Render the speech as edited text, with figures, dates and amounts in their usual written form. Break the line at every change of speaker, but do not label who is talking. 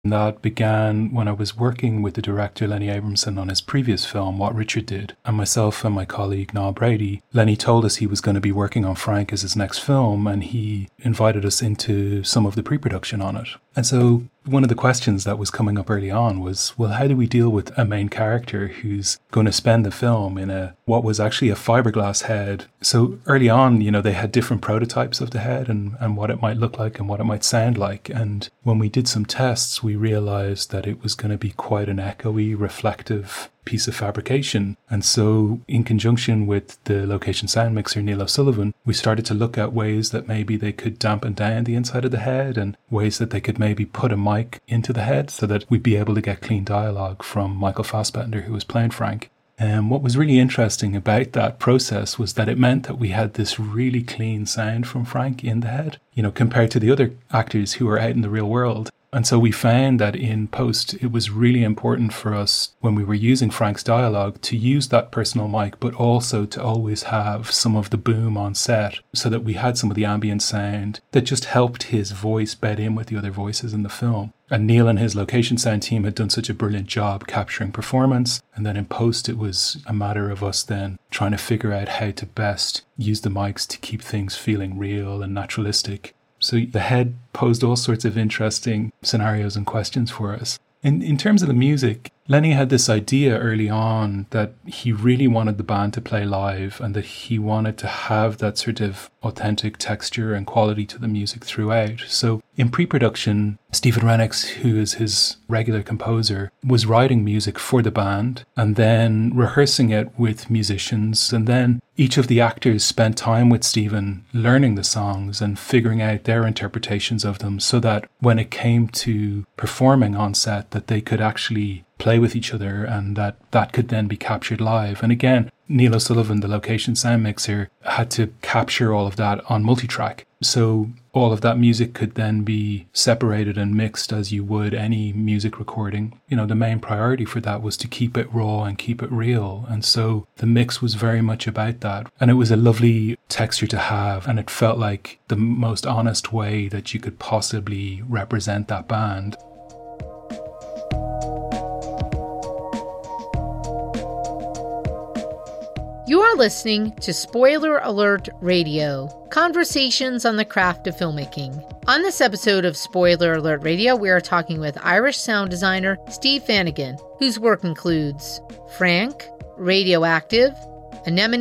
And that began when I was working with the director Lenny Abramson on his previous film, What Richard Did. And myself and my colleague Niall Brady, Lenny told us he was going to be working on Frank as his next film, and he invited us into some of the pre-production on it. And so one of the questions that was coming up early on was, well, how do we deal with a main character who's going to spend the film in what was actually a fiberglass head? So early on, they had different prototypes of the head and what it might look like and what it might sound like. And when we did some tests, we realized that it was going to be quite an echoey, reflective piece of fabrication. And so in conjunction with the location sound mixer Neil O'Sullivan, we started to look at ways that maybe they could dampen down the inside of the head and ways that they could maybe put a mic into the head so that we'd be able to get clean dialogue from Michael Fassbender, who was playing Frank. And what was really interesting about that process was that it meant that we had this really clean sound from Frank in the head, compared to the other actors who were out in the real world. And so we found that in post, it was really important for us when we were using Frank's dialogue to use that personal mic, but also to always have some of the boom on set so that we had some of the ambient sound that just helped his voice bed in with the other voices in the film. And Neil and his location sound team had done such a brilliant job capturing performance. And then in post, it was a matter of us then trying to figure out how to best use the mics to keep things feeling real and naturalistic. So the head posed all sorts of interesting scenarios and questions for us. In terms of the music, Lenny had this idea early on that he really wanted the band to play live and that he wanted to have that sort of authentic texture and quality to the music throughout. So in pre-production, Stephen Rennicks, who is his regular composer, was writing music for the band and then rehearsing it with musicians. And then each of the actors spent time with Stephen learning the songs and figuring out their interpretations of them so that when it came to performing on set, that they could actually play with each other and that could then be captured live. And again, Neil O'Sullivan, the location sound mixer, had to capture all of that on multitrack. So all of that music could then be separated and mixed as you would any music recording. The main priority for that was to keep it raw and keep it real. And so the mix was very much about that. And it was a lovely texture to have. And it felt like the most honest way that you could possibly represent that band.
You are listening to Spoiler Alert Radio, conversations on the craft of filmmaking. On this episode of Spoiler Alert Radio, we are talking with Irish sound designer Steve Fannigan, whose work includes Frank, Radioactive, Anemone,